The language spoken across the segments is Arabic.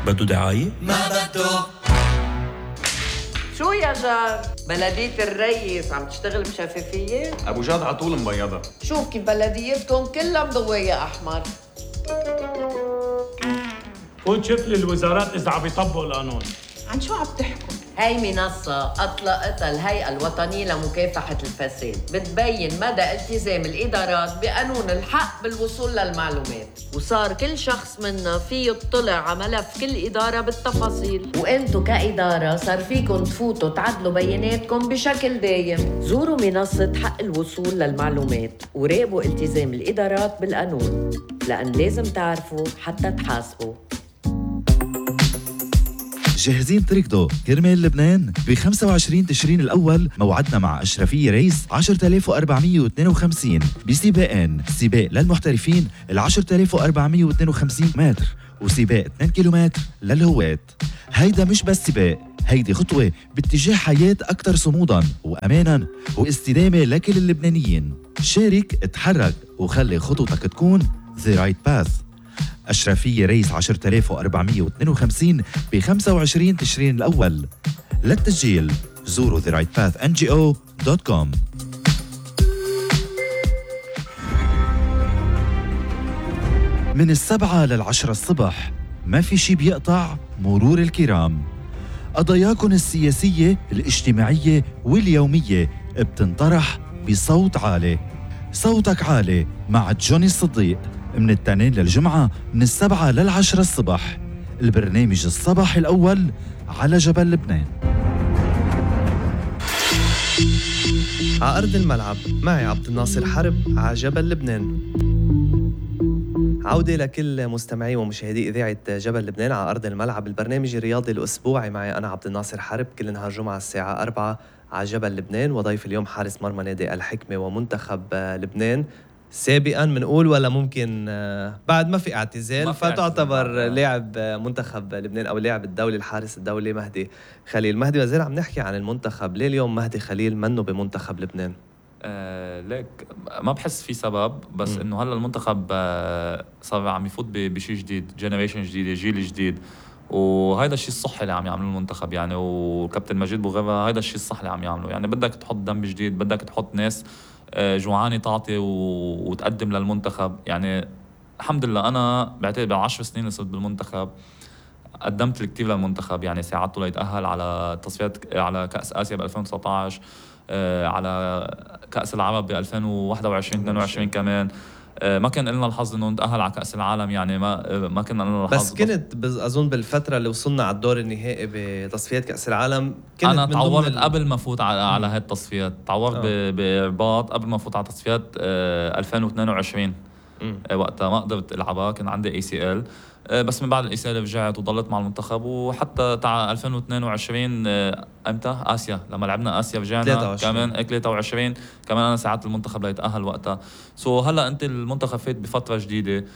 بده دعاية؟ ما بده. شو يا جار؟ بلدية الريس عم تشتغل بشفافية؟ ابو جاد عطول مبيضة. شوف كيف بلديتكم كلها مضوية أحمر. فوت شوف لي الوزارات إذا عم يطبقوا القانون. عن شو عم تحكوا؟ هاي منصة أطلقتها الهيئة الوطنية لمكافحة الفساد، بتبين مدى التزام الإدارات بقانون الحق بالوصول للمعلومات، وصار كل شخص منا فيه يطلع على ملف كل إدارة بالتفاصيل، وإنتو كإدارة صار فيكن تفوتوا تعدلوا بياناتكم بشكل دايم. زوروا منصة حق الوصول للمعلومات وراقبوا التزام الإدارات بالقانون، لأن لازم تعرفوا حتى تحاسبوا. جاهزين تركضوا كرمال لبنان؟ ب 25 تشرين الأول موعدنا مع أشرفية ريس 10452 بسباقين، سباق للمحترفين 10452 متر وسباق 2 كيلومتر للهواة. هيدا مش بس سباق، هيدي خطوة باتجاه حياة أكثر صمودا وأمانا واستدامة لكل اللبنانيين. شارك، اتحرك وخلي خطوتك تكون The Right Path. أشرفية ريس 10452 ب 25 تشرين الأول. للتسجيل زوروا therightpathngo.com. من 7 ل10 الصبح ما في شي بيقطع مرور الكرام. قضاياكن السياسية الاجتماعية واليومية بتنطرح بصوت عالي. صوتك عالي مع جوني الصديق من الاثنين للجمعة من 7 ل10 الصبح. البرنامج الصباحي الأول على جبل لبنان. على أرض الملعب معي عبد الناصر حرب على جبل لبنان. عودة لكل مستمعي ومشاهدي إذاعة جبل لبنان على أرض الملعب، البرنامج الرياضي الأسبوعي. معي أنا عبد الناصر حرب كل نهار جمعة الساعة 4 على جبل لبنان، وضيف اليوم حارس مرمى نادي الحكمة ومنتخب لبنان سابقاً منقول، ولا ممكن بعد ما في اعتزال فتعتبر لاعب منتخب لبنان أو لاعب الدولي، الحارس الدولي مهدي خليل. مهدي وزير، عم نحكي عن المنتخب، ليه اليوم مهدي خليل منه بمنتخب لبنان؟ ليك ما بحس في سبب، بس انه هلا المنتخب صار عم يفوت بشيء جديد، جنريشن جديده، جيل جديد، وهيدا الشيء الصح اللي عم يعمله المنتخب يعني، وكابتن مجيد بوغيبا هيدا الشيء الصح اللي عم يعمله يعني. بدك تحط دم جديد، بدك تحط ناس جوعاني تعطي وتقدم للمنتخب يعني. الحمد لله انا بعتبر ب10 سنين اللي صرت بالمنتخب قدمت كتير للمنتخب يعني. ساعدته ليتأهل على تصفيات على كأس آسيا ب 2019، على كأس العرب ب 2021 22 كمان. ما كان لنا الحظ انه نتأهل على كأس العالم يعني، ما كنا لنا الحظ. بس كنت اظن بالفتره اللي وصلنا على الدور النهائي بتصفيات كأس العالم كنت انا تعورت قبل ما فوت على هاي التصفيات. تعورت برباط قبل ما فوت على تصفيات 2022. وقتها ما قدرت العبها، كان عندي ACL. بس من بعد الإسالة رجعت وضلت مع المنتخب، وحتى تاع 2022 امتى آسيا، لما لعبنا آسيا رجعنا 23. كمان 23 كمان انا ساعدت المنتخب ليتأهل وقتها. هلا انت المنتخب فات بفترة جديدة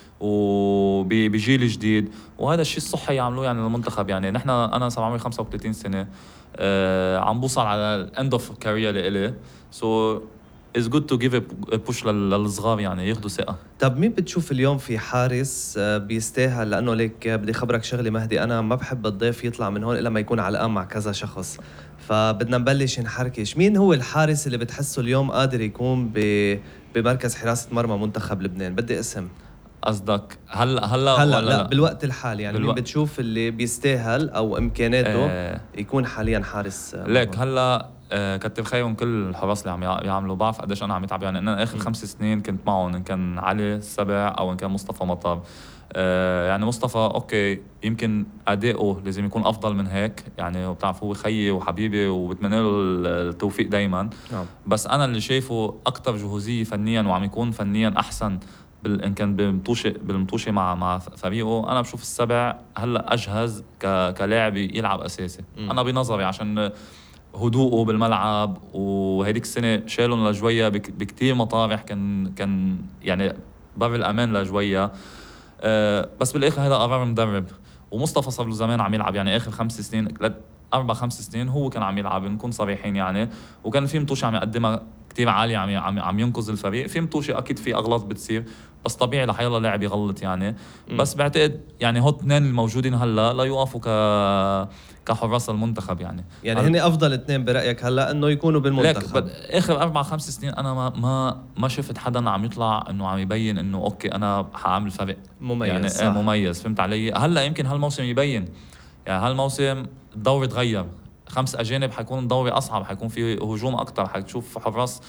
وبجيل جديد، وهذا الشيء الصحي يعملوه يعني المنتخب يعني. نحن انا 735 سنة عم بوصل على الاند اوف كارير لإلي، It's good to give a push للصغار يعني ياخدوا ثقة. طب مين بتشوف اليوم في حارس بيستاهل؟ لأنه ليك بدي خبرك شغلي مهدي، أنا ما بحب الضيف يطلع من هون إلا ما يكون على مع كذا شخص، فبدنا نبلش نحركش. مين هو الحارس اللي بتحسه اليوم قادر يكون بمركز حراسة مرمى منتخب لبنان؟ بدي اسم. قصدك هلا لا بالوقت الحالي يعني مين بتشوف اللي بيستاهل أو إمكاناته يكون حاليا حارس؟ ليك هلا كتر خيرهم كل الحراس اللي عم يعملوا. بعرف قديش انا عم يتعب يعني. انا اخر 5 سنين كنت معهم، ان كان علي السبع او ان كان مصطفى مطر. يعني مصطفى اوكي يمكن اداؤه لازم يكون افضل من هيك يعني، وبتعرف هو خيي وحبيبي وبتمنى له التوفيق دايما. بس انا اللي شايفه اكثر جهوزيه فنيا وعم يكون فنيا احسن ان كان بالمطوشه مع فريقه. انا بشوف السبع هلا اجهز كلاعب يلعب اساسي. انا بنظري عشان هدوءه بالملعب، وهيديك السنة شالون لجوية بكتير مطارح كان يعني باب الأمان لجوية. بس بالآخر هذا قرار مدرب، ومصطفى صار له زمان عم يلعب يعني آخر 5 سنين 4-5 سنين هو كان عم يلعب، نكون صريحين يعني، وكان في مطوشة عم يقدمها كتير عالية، عم ينقذ الفريق. في مطوشة أكيد في أغلاط بتصير، بس طبيعي لحيالله لاعب يغلط يعني. بس بعتقد يعني هو اثنين الموجودين هلا لا يوقفوا كحراس المنتخب يعني هن افضل اثنين برايك هلا انه يكونوا بالمنتخب. اخر 4-5 سنين انا ما شفت حدا عم يطلع انه عم يبين انه اوكي انا حاعمل فرق مميز يعني صح. مميز، فهمت علي؟ هلا يمكن هالموسم يبين، يعني هالموسم الدوري تغير، 5 أجانب، حيكون الدوري أصعب، حيكون في هجوم أكتر، حتشوف حراس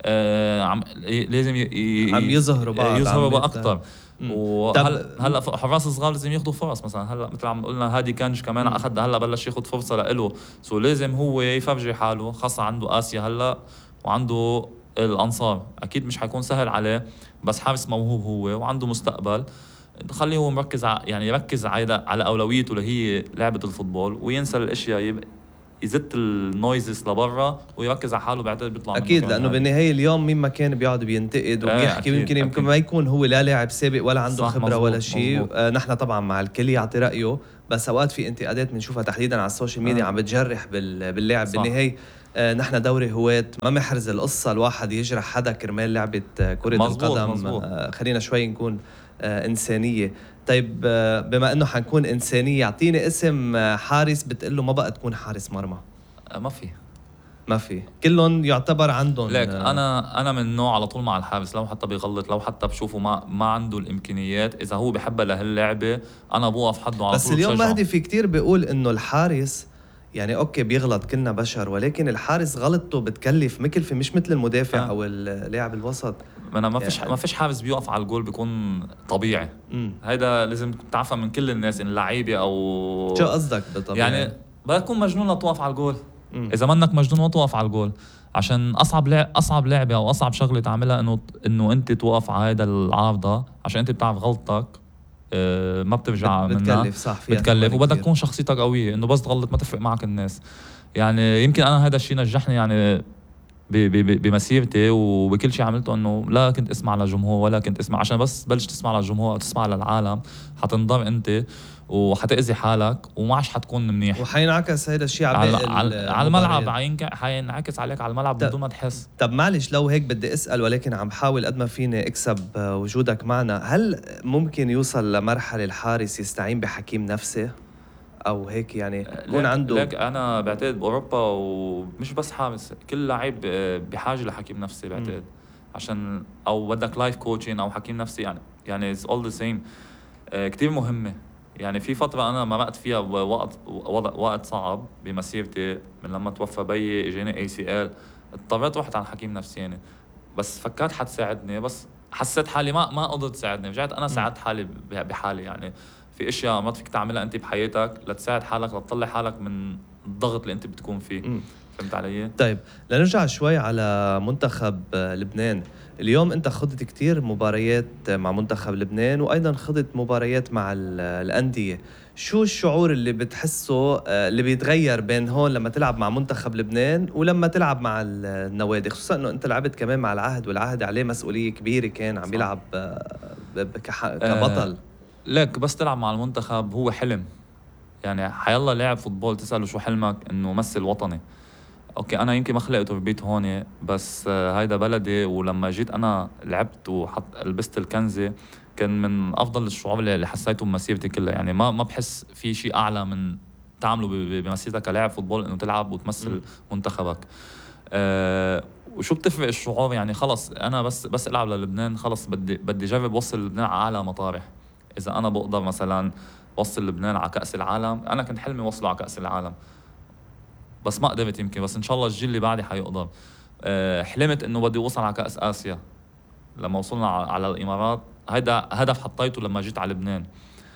لازم عم يظهروا بقى أكتر. هلا حراس صغار لازم ياخذوا فرص، مثلا هلا مثل عم قلنا هادي كانج كمان أخذ، هلا بلش ياخذ فرصة لإله، لازم هو يفرجي حاله، خاصة عنده آسيا هلا وعنده الأنصار، أكيد مش حيكون سهل عليه، بس حارس موهوب هو وعنده مستقبل. خليه هو مركز يعني يركز على أولويته اللي هي لعبة الفوتبول، وينسى الأشياء، يزت النويزز لبرا ويركز على حاله. بعتقد بيطلع اكيد، لانه بالنهايه اليوم مين ما كان بيقعد بينتقد وبيحكي، يمكن ما يكون هو لا لاعب سابق ولا عنده خبره ولا شيء. نحن طبعا مع الكل يعطي رايه، بس اوقات في انتقادات بنشوفها تحديدا على السوشيال ميديا عم بتجرح باللاعب. بالنهايه نحن دوري هواة، ما محرز القصه الواحد يجرح حدا كرمال لعبه كره القدم. خلينا شوي نكون إنسانية. طيب بما أنه حنكون إنسانية، يعطيني اسم حارس بتقله ما بقى تكون حارس مرمى. ما في كلهم يعتبر عندهم. لك أنا من النوع على طول مع الحارس، لو حتى بيغلط، لو حتى بشوفه ما عنده الإمكانيات، إذا هو بحبها لهاللعبة أنا بوقف حده على طول. بس اليوم مهدي في كتير بيقول إنه الحارس يعني أوكي بيغلط، كلنا بشر، ولكن الحارس غلطته بتكلف مكلفة، مش مثل المدافع أو اللاعب الوسط. أنا ما فيش حارس بيوقف على الجول بيكون طبيعي. هيدا لازم تعرفها من كل الناس، إن لعيبة أو شو قصدك بالطبيعي؟ يعني بدك تكون مجنون لتوقف على الجول. إذا منك مجنون ما توقف على الجول، عشان أصعب لعبة أو أصعب شغلة تعملها إنه أنت توقف على هيدا العارضة، عشان أنت بتعرف غلطك ما بترجع منها، بتكلف صح، بتكلف، وبدك تكون شخصيتك قوية، إنه بس تغلط ما تفرق معك الناس. يعني يمكن أنا هذا الشيء نجحني يعني بمسيرتي وبكل شيء عملته، انه لا كنت اسمع للجمهور ولا كنت اسمع، عشان بس بلش تسمع للجمهور او تسمع للعالم حتنضر انت وحتأذي حالك وما عادش حتكون منيح، وحينعكس هذا الشيء على الملعب، حينعكس عليك على الملعب بدون ما تحس. طب معلش لو هيك بدي اسال، ولكن عم بحاول قد ما فيني اكسب وجودك معنا، هل ممكن يوصل لمرحله الحارس يستعين بحكيم نفسي او هيك، يعني يكون عنده؟ لك انا بعتقد باوروبا ومش بس حارس، كل لاعب بحاجه لحكيم نفسي بعتقد، عشان او بدك لايف كوتشين او حكيم نفسي، يعني it's all the same. كتير مهمه. يعني في فتره انا مرقت فيها وقت صعب بمسيرتي، من لما توفى بيي اجاني ACL، اضطريت رحت على حكيم نفسي يعني، بس فكرت حتساعدني، بس حسيت حالي ما قدرت تساعدني، رجعت انا ساعدت حالي بحالي. يعني في اشياء ما فيك تعملها انت بحياتك لتساعد حالك، لتطلع حالك من الضغط اللي انت بتكون فيه. فهمت علي؟ طيب لنرجع شوي على منتخب لبنان. اليوم انت خضت كتير مباريات مع منتخب لبنان، وايضا خضت مباريات مع الانديه. شو الشعور اللي بتحسه اللي بيتغير بين هون لما تلعب مع منتخب لبنان ولما تلعب مع النوادي، خصوصا انه انت لعبت كمان مع العهد، والعهد عليه مسؤوليه كبيره، كان عم يلعب كبطل. لك بس تلعب مع المنتخب هو حلم، يعني حيالله لاعب فوتبول تسأله شو حلمك، انه مثل وطني. اوكي انا يمكن ما خلقت وربيت هون، بس هيدا بلدي، ولما جيت انا لعبت لبست الكنزة، كان من افضل الشعور اللي حسيته بمسيرتي كلها. يعني ما بحس في شيء اعلى من تعمله بمسيرتك كلاعب فوتبول، انه تلعب وتمثل منتخبك. وشو بتفرق الشعور؟ يعني خلص انا بس العب للبنان، خلص بدي جرب وصل لبنان على اعلى مطارح. اذا انا بقدر مثلا وصل لبنان على كأس العالم، انا كنت حلمي وصله على كأس العالم بس ما قدرت يمكن، بس ان شاء الله الجيل اللي بعدي حيقدر. حلمت انه بدي اوصل على كأس آسيا، لما وصلنا على الامارات هيدا هدف حطيته لما جيت على لبنان،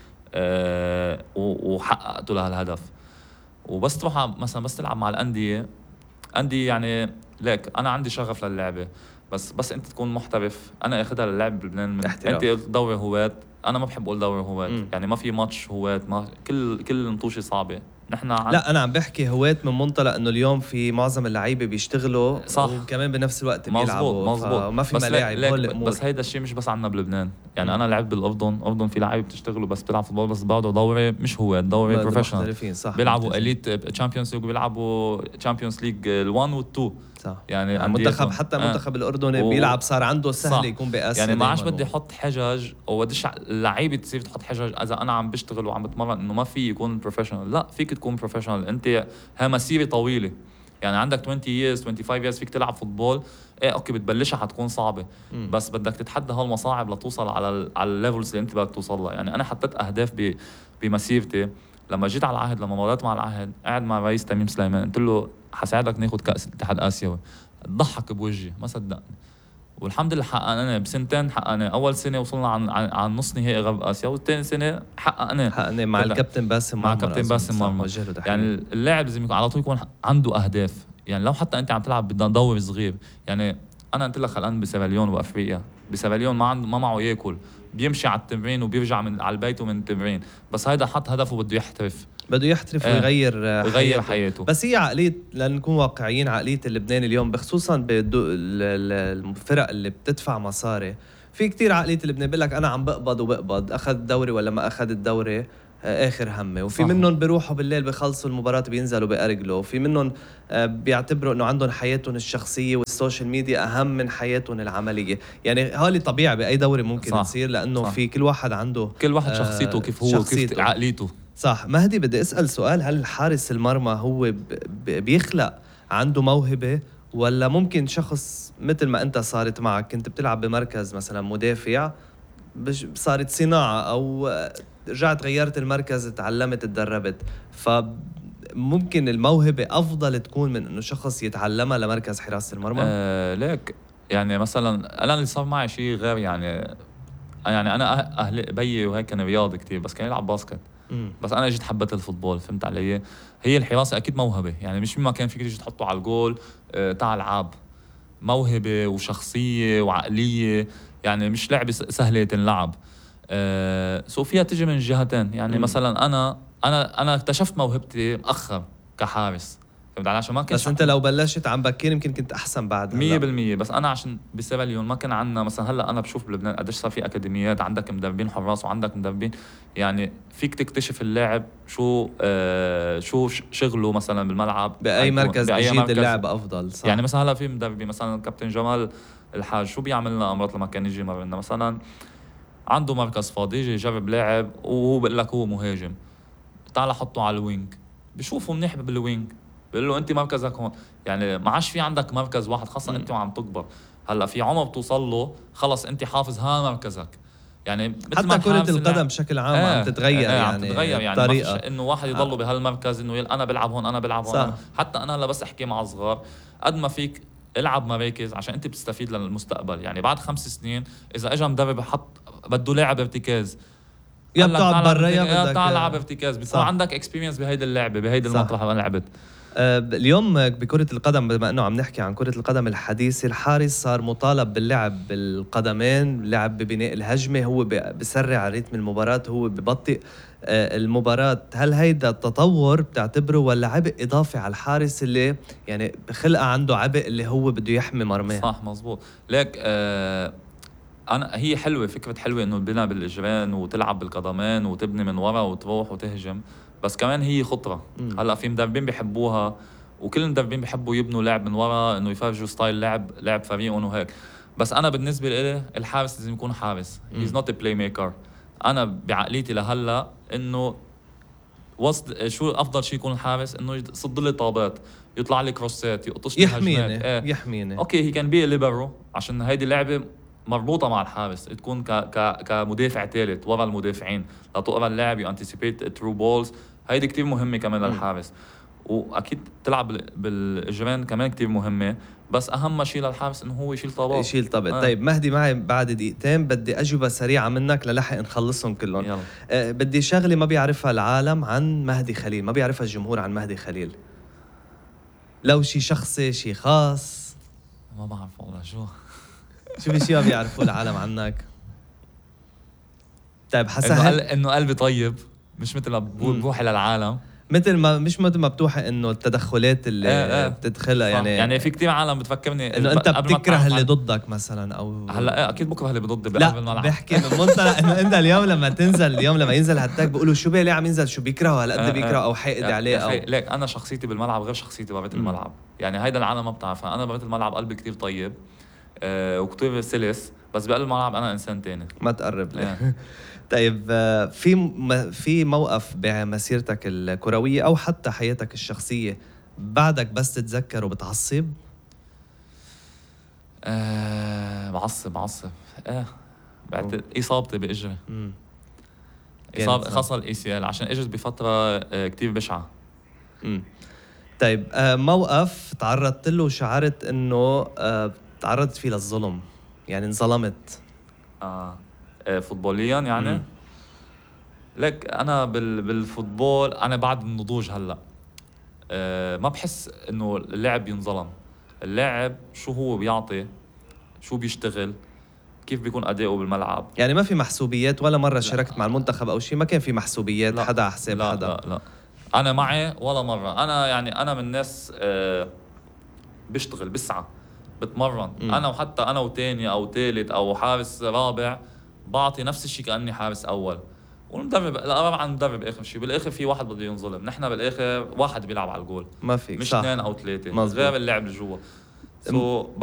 وحققته لهالهدف. وبس تروح مثلا بس تلعب مع الانديه يعني ليك انا عندي شغف للعبه، بس انت تكون محترف. انا اخذها للعب بلبنان من انت دوري هواة، انا ما بحب اقول دوري هواة، يعني ما في ماتش هواة، ما كل نطوشه صعبه، نحن لا انا عم بحكي هواة من منطلق انه اليوم في معظم اللعيبه بيشتغلوا صح. وكمان بنفس الوقت بيلعبوا مزبوط ما في بس ملاعب هول الامور. بس هيدا الشيء مش بس عنا بلبنان يعني انا لعبت بالاردن في لعيبه بتشتغلوا بس بتلعب فوتبول بس بعده دوري مش هو دوري بروفيشنال بيلعبوا اليت تشامبيونز ليج بيلعبوا تشامبيونز ليج ال1 وال2 صح يعني المنتخب حتى المنتخب الاردني بيلعب صار عنده سهل يكون باسيا يعني ما عادش بدي احط حجج او بديش اللعيبه تصير تحط حجج اذا انا عم بشتغل وعم بتمرن انه ما في يكون بروفيشنال. لا فيك تكون بروفيشنال انت ها مسيره طويله يعني عندك 20 years 25 years فيك تلعب فوتبول. ايه اوكي بتبلشها حتكون صعبه بس بدك تتحدى هالمصاعب لتوصل على الليفلز اللي انت بدك توصل لها. يعني انا حطيت اهداف بمسيرتي لما جيت على العهد لما مررت مع العهد قاعد مع رئيس تميم سليمان قلت له حساعدك ناخذ كاس الاتحاد الاسيوي. ضحك بوجهي ما صدقني والحمد لله حققنا بسنتين. حققنا اول سنه وصلنا عن نص نهائي غرب اسيا والثاني سنه حققنا مع الكابتن باسم مع كابتن باسم مرمى. يعني اللاعب لازم يكون على طول يكون عنده اهداف. يعني لو حتى انت عم تلعب بدوري صغير يعني انا قلت لك خلقان بسيراليون وافريقيا بسيراليون ما معه ياكل بيمشي على التمرين وبيرجع من على البيت ومن التمرين بس هيدا حط هدفه بده يحترف ويغير حياته. بس هي عقلية لنكون واقعيين عقلية اللبناني اليوم بخصوصا الفرق اللي بتدفع مصاري في كتير عقلية اللبناني بيقول لك أنا عم بقبض أخذ الدوري ولا ما أخذ الدوري آخر همي. وفي منهم بيروحوا بالليل بخلصوا المباراة بينزلوا بأرجلوا وفي منهم بيعتبروا إنه عندهم حياتهم الشخصية والسوشيال ميديا أهم من حياتهم العملية. يعني هالي طبيعي بأي دوري ممكن تصير لأنه في كل واحد عنده شخصيته كيف هو كيف عقليته. صح. مهدي بدي أسأل سؤال هل حارس المرمى هو بيخلق عنده موهبة ولا ممكن شخص مثل ما أنت صارت معك كنت بتلعب بمركز مثلا مدافع صارت صناعة أو رجعت غيرت المركز تعلمت تدربت فممكن الموهبة أفضل تكون من أنه شخص يتعلمها لمركز حراسة المرمى؟ ليك يعني مثلا أنا اللي صار معي شيء غير يعني أنا أهلي بيي وهيك كان رياضي كتير بس كان يلعب باسكت بس أنا جيت حبيت الفوتبول. فهمت علي؟ هي الحراسة أكيد موهبة يعني مش ما كان فيك تيجي تحطه على الجول تعال العاب. موهبة وشخصية وعقلية يعني مش لعبة سهلة تنلعب. سو فيها تجي من جهتين يعني مثلا أنا اكتشفت موهبتي مؤخر كحارس. فهمت علي؟ عشان ما كنت بس أنت لو بلشت عم بكير يمكن كنت أحسن بعد 100%. بس أنا عشان بسيراليون ما كان عندنا مثلا هلا أنا بشوف بلبنان قديش صار في أكاديميات عندك مدربين حراس وعندك مدربين يعني فيك تكتشف اللاعب شو شغله مثلا بالملعب بأي مركز بيجيد اللاعب أفضل. صح. يعني مثلا هلا في مدربي مثلا كابتن جمال الحاج شو بيعمل لنا أمرات لما كان يجي مرنا مثلا عنده مركز فاضي يجي يجرب لاعب وهو بيقول لك هو مهاجم تعال حطه على الوينج بشوفه منيح بالوينج بيقول له انت مركزك هون. يعني ما عادش في عندك مركز واحد خاصة انت وعم تكبر. هلا في عمر بتوصل له خلص انت حافظ ها مركزك. يعني حتى كرة القدم بشكل عام عم تتغير عم تتغير يعني ما فيش انه واحد يضل بهالمركز انه انا بلعب هون انا بلعب هون. حتى انا هلا بس احكي مع صغار قد ما فيك العب مراكز عشان انت بتستفيد للمستقبل. يعني بعد 5 سنين اذا اجى مدرب حط بده لاعب ارتكاز يا بتقعد برا يا تعال العب ارتكاز بيكون عندك اكسبيرينس بهيدي اللعبه بهيدي المطرح اللي لعبت. اليوم بكرة القدم بما أنه عم نحكي عن كرة القدم الحديثة الحارس صار مطالب باللعب بالقدمين لعب ببناء الهجمة هو بسرع رتم المباراة هو ببطئ المباراة. هل هيدا التطور بتعتبره ولا عبء إضافي على الحارس اللي يعني خلقه عنده عبء اللي هو بده يحمي مرماه؟ صح مزبوط. ليك أنا هي حلوة فكرة حلوة إنه البناء بالإجران وتلعب بالقدمين وتبني من ورا وتروح وتهجم بس كمان هي خطرة. هلا في مدربين بيحبوها وكل المدربين بيحبوا يبنوا لعب من ورا انه يفرجوا ستايل لعب فريقهم وهيك. بس انا بالنسبه لي الحارس لازم يكون حارس he's not a playmaker. انا بعقليتي لهلا انه شو افضل شيء يكون الحارس انه يصد لي طابات يطلع لي كروسات يقطش لي هجمات يحميني اوكي هي كان بي ليبرو عشان هيدي اللعبه مربوطه مع الحارس تكون كمدافع ثالث ورا المدافعين لتقرا اللاعب يانتيسيبيت ترو بولز. هيدي كتير مهمه كمان للحارس واكيد تلعب بالاجران كمان كتير مهمه بس اهم شيء للحارس انه هو يشيل طابات. طيب مهدي معي بعد دقيقتين بدي اجوبه سريعه منك للحق نخلصهم كلهم. بدي شغله ما بيعرفها العالم عن مهدي خليل ما بيعرفها الجمهور عن مهدي خليل لو شيء شخصي شيء خاص ما بعرف والله شو في شيء ما بيعرفوه العالم عنك. طيب انه قلبي طيب مش مثل ما بروحي للعالم مثل ما بتوحي انه التدخلات اللي بتدخلها يعني في كتير عالم بتفكرني انه انت قبل ما بتكره تعرف اللي ضدك مثلا او هلا اكيد بكره اللي بضدي بقلب لا الملعب. بحكي من منطلق انه انت اليوم لما ينزل هالتاج بيقولوا شو بيه ليه عم ينزل، شو بيكرهه هالقد بيكره او حاقد عليه او ليك انا شخصيتي بالملعب غير شخصيتي برات الملعب. يعني هيدا العالم ما بتعرفها. انا برات الملعب قلبي كتير طيب وكتير سلس، بس بقلب الملعب انا انسان تاني. ما تقرب لي. طيب في موقف بمسيرتك الكرويه او حتى حياتك الشخصيه بعدك بس تتذكر وبتعصب؟ بعصب بعد اصابتي باجري. خصل ACL عشان اجت بفتره كتير بشعه. طيب موقف تعرضت له وشعرت انه تعرضت فيه للظلم، يعني انظلمت؟ فوتبوليا يعني. لك انا بالفوتبول انا بعد النضوج هلا ما بحس انه اللاعب ينظلم. اللاعب شو هو بيعطي، شو بيشتغل، كيف بيكون أداؤه بالملعب. يعني ما في محسوبيات ولا مرة شاركت مع المنتخب أو شيء؟ ما كان في محسوبيات؟ لا. حدا على حساب حدا؟ لا أنا معي ولا مرة. أنا من الناس بشتغل بسعى بتمرن. أنا وحتى أنا وتاني أو تالت أو حارس رابع بعطي نفس الشيء كأني حارس أول. والمدرب طبعا المدرب آخر شيء، بالآخر في واحد بده ينظلم. نحن بالآخر واحد بيلعب على الجول، ما فيك مش صح. 2 أو 3 غير اللعب جوا.